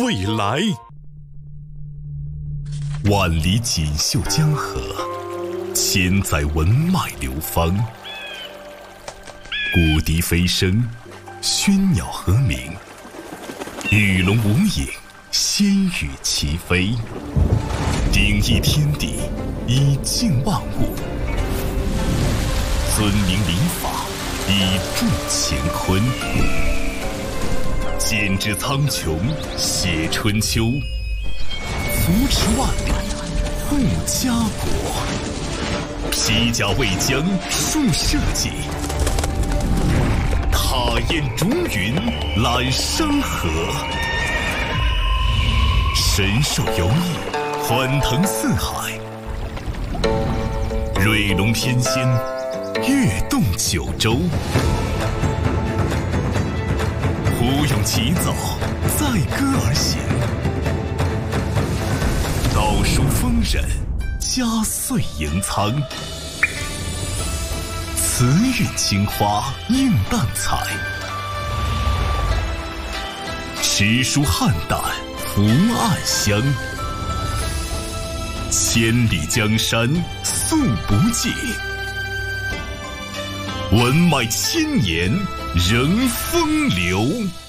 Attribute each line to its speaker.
Speaker 1: 未来。万里锦绣江河，千载文脉流芳。古笛飞声，喧鸟和鸣，鱼龙无影，仙羽齐飞。鼎益天地，以静万物；尊明礼法，以助乾坤。剪纸苍穹，写春秋；扶持万里，护家国。披甲为将，树社稷；踏烟逐云，揽山河。神兽游弋，欢腾四海；瑞龙翩跹，跃动九州。胡咏齐奏，载歌而行；道书丰稔，佳岁迎苍。慈韵青花映淡彩，诗书汉旦福暗香。千里江山素不尽，文脉千年仍风流。